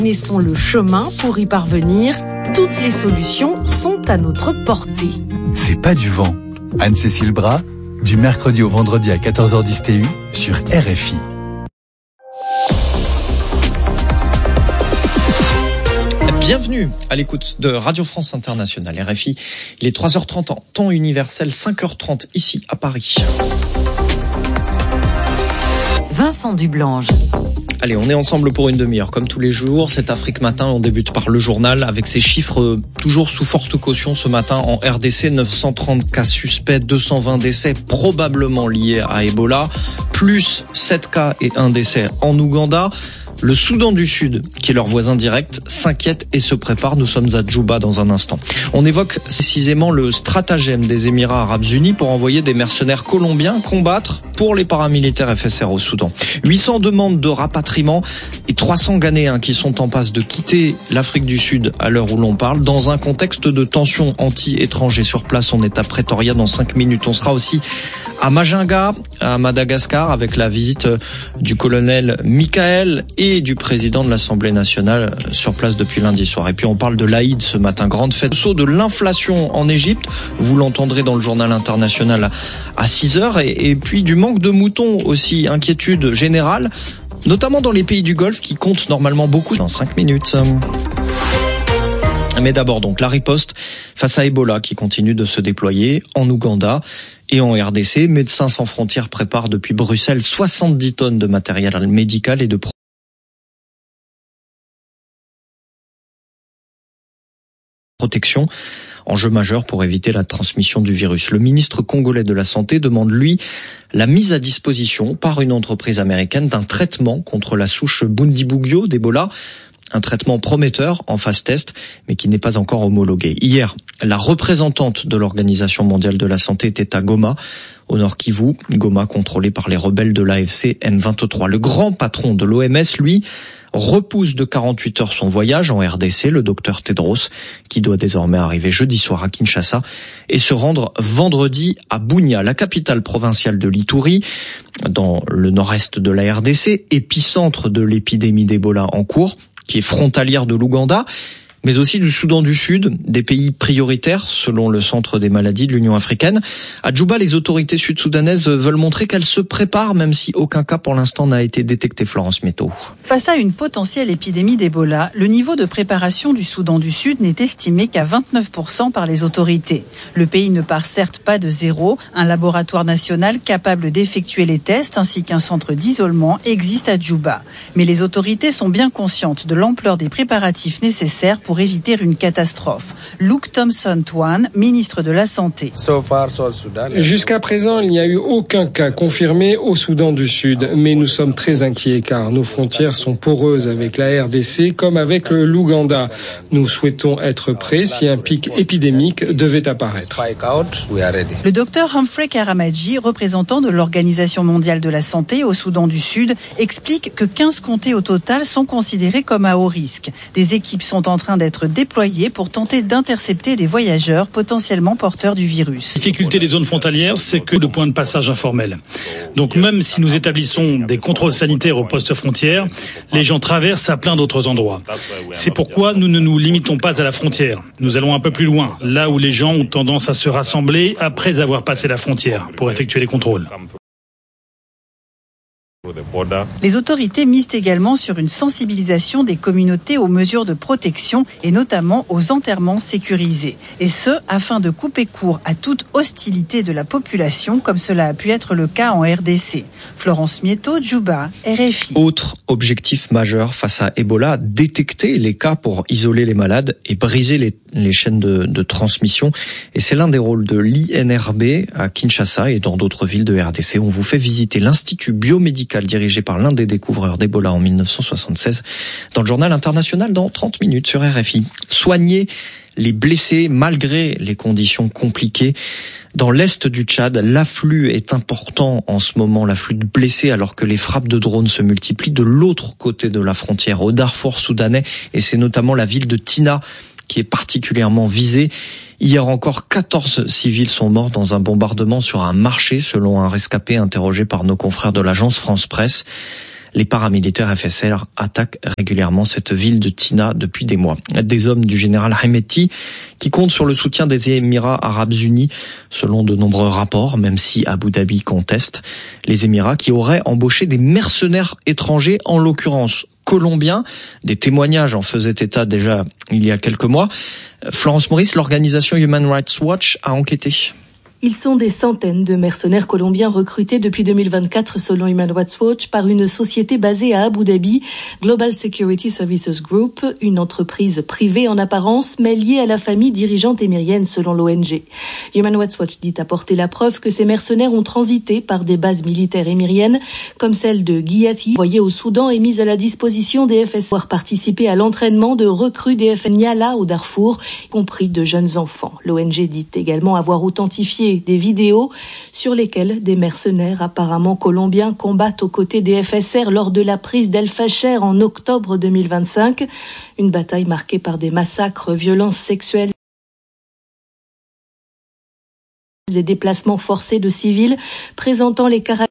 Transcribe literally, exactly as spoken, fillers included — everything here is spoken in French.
Connaissons le chemin pour y parvenir. Toutes les solutions sont à notre portée. C'est pas du vent. Anne-Cécile Bras, du mercredi au vendredi à quatorze heures dix T U sur R F I. Bienvenue à l'écoute de Radio France Internationale, R F I. Il est trois heures trente en temps universel, cinq heures trente ici à Paris. Vincent Dublange. Allez, on est ensemble pour une demi-heure, comme tous les jours. C'est Afrique Matin, on débute par le journal avec ces chiffres toujours sous forte caution ce matin en R D C. neuf cent trente cas suspects, deux cent vingt décès probablement liés à Ebola, plus sept cas et un décès en Ouganda. Le Soudan du Sud, qui est leur voisin direct, s'inquiète et se prépare. Nous sommes à Djouba dans un instant. On évoque précisément le stratagème des Émirats Arabes Unis pour envoyer des mercenaires colombiens combattre pour les paramilitaires F S R au Soudan. huit cents demandes de rapatriement et trois cents Ghanéens qui sont en passe de quitter l'Afrique du Sud à l'heure où l'on parle, dans un contexte de tension anti-étrangers sur place. On est à Pretoria dans cinq minutes. On sera aussi à Majinga, à Madagascar, avec la visite du colonel Michael et du président de l'Assemblée nationale sur place depuis lundi soir. Et puis on parle de l'Aïd ce matin, grande fête. Saut de l'inflation en Égypte, vous l'entendrez dans le journal international à six heures. Et, et puis du manque de moutons aussi, inquiétude générale, notamment dans les pays du Golfe qui comptent normalement beaucoup dans cinq minutes. Mais d'abord donc la riposte face à Ebola qui continue de se déployer en Ouganda et en R D C. Médecins sans frontières prépare depuis Bruxelles soixante-dix tonnes de matériel médical et de protection. Enjeu majeur pour éviter la transmission du virus. Le ministre congolais de la Santé demande, lui, la mise à disposition par une entreprise américaine d'un traitement contre la souche Bundibugyo d'Ebola. Un traitement prometteur en phase test, mais qui n'est pas encore homologué. Hier, la représentante de l'Organisation mondiale de la santé était à Goma, au nord Kivu, Goma contrôlée par les rebelles de l'A F C M vingt-trois. Le grand patron de l'O M S, lui, repousse de quarante-huit heures son voyage en R D C, le docteur Tedros, qui doit désormais arriver jeudi soir à Kinshasa et se rendre vendredi à Bunia, la capitale provinciale de l'Ituri, dans le nord-est de la R D C, épicentre de l'épidémie d'Ebola en cours, qui est frontalière de l'Ouganda, mais aussi du Soudan du Sud, des pays prioritaires selon le Centre des maladies de l'Union africaine. À Djouba, les autorités sud-soudanaises veulent montrer qu'elles se préparent, même si aucun cas pour l'instant n'a été détecté. Florence Mieto. Face à une potentielle épidémie d'Ebola, le niveau de préparation du Soudan du Sud n'est estimé qu'à vingt-neuf pour cent par les autorités. Le pays ne part certes pas de zéro. Un laboratoire national capable d'effectuer les tests ainsi qu'un centre d'isolement existe à Djouba. Mais les autorités sont bien conscientes de l'ampleur des préparatifs nécessaires pour pour éviter une catastrophe. Luke Thompson-Twan, ministre de la Santé. Jusqu'à présent, il n'y a eu aucun cas confirmé au Soudan du Sud, mais nous sommes très inquiets car nos frontières sont poreuses avec la R D C comme avec l'Ouganda. Nous souhaitons être prêts si un pic épidémique devait apparaître. Le docteur Humphrey Karamadji, représentant de l'Organisation mondiale de la santé au Soudan du Sud, explique que quinze comtés au total sont considérés comme à haut risque. Des équipes sont en train d'être déployées pour tenter d'intercepter des voyageurs potentiellement porteurs du virus. La difficulté des zones frontalières, c'est que de points de passage informels. Donc même si nous établissons des contrôles sanitaires aux postes frontières, les gens traversent à plein d'autres endroits. C'est pourquoi nous ne nous limitons pas à la frontière. Nous allons un peu plus loin, là où les gens ont tendance à se rassembler après avoir passé la frontière pour effectuer les contrôles. Les autorités misent également sur une sensibilisation des communautés aux mesures de protection et notamment aux enterrements sécurisés. Et ce, afin de couper court à toute hostilité de la population, comme cela a pu être le cas en R D C. Florence Mieto, Djouba, R F I. Autre objectif majeur face à Ebola, détecter les cas pour isoler les malades et briser les, les chaînes de, de transmission. Et c'est l'un des rôles de l'I N R B à Kinshasa et dans d'autres villes de R D C. On vous fait visiter l'Institut biomédical dirigé par l'un des découvreurs d'Ebola en mille neuf cent soixante-seize dans le journal international dans trente minutes sur R F I. Soigner les blessés malgré les conditions compliquées. Dans l'est du Tchad, l'afflux est important en ce moment, l'afflux de blessés, alors que les frappes de drones se multiplient de l'autre côté de la frontière, au Darfour soudanais, et c'est notamment la ville de Tina qui est particulièrement visée. Hier encore, quatorze civils sont morts dans un bombardement sur un marché, selon un rescapé interrogé par nos confrères de l'agence France Presse. Les paramilitaires F S R attaquent régulièrement cette ville de Tina depuis des mois. Des hommes du général Hemeti qui comptent sur le soutien des Émirats arabes unis, selon de nombreux rapports, même si Abu Dhabi conteste. Les Émirats qui auraient embauché des mercenaires étrangers, en l'occurrence colombiens. Des témoignages en faisaient état déjà il y a quelques mois. Florence Maurice, l'organisation Human Rights Watch a enquêté. Ils sont des centaines de mercenaires colombiens recrutés depuis deux mille vingt-quatre selon Human Rights Watch par une société basée à Abu Dhabi, Global Security Services Group, une entreprise privée en apparence mais liée à la famille dirigeante émirienne selon l'O N G. Human Rights Watch dit apporter la preuve que ces mercenaires ont transité par des bases militaires émiriennes comme celle de Guiyati, envoyée au Soudan et mise à la disposition des F S R, participé à l'entraînement de recrues des F N Niala au Darfour, y compris de jeunes enfants. L'O N G dit également avoir authentifié des vidéos sur lesquelles des mercenaires apparemment colombiens combattent aux côtés des F S R lors de la prise d'El Fasher en octobre deux mille vingt-cinq. Une bataille marquée par des massacres, violences sexuelles et déplacements forcés de civils présentant les caractéristiques